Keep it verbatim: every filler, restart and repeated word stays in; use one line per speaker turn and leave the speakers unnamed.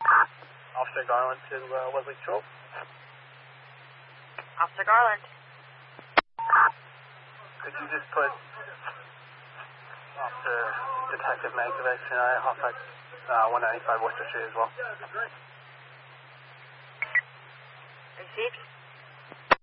Officer Garland to uh, Wesley twelve.
Officer Garland.
Could you just put Officer Detective Mankiewicz and I off at uh, one ninety-five Worcester Street as well?
Received.